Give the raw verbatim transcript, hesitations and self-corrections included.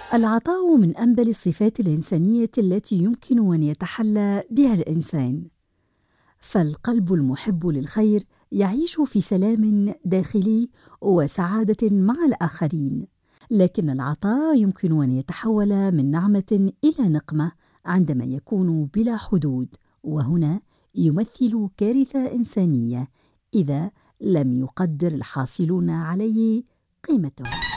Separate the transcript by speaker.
Speaker 1: العطاء من أنبل الصفات الإنسانية التي يمكن أن يتحلى بها الإنسان، فالقلب المحب للخير يعيش في سلام داخلي وسعادة مع الآخرين، لكن العطاء يمكن أن يتحول من نعمة إلى نقمة عندما يكون بلا حدود، وهنا يمثل كارثة إنسانية إذا لم يقدر الحاصلون عليه قيمته.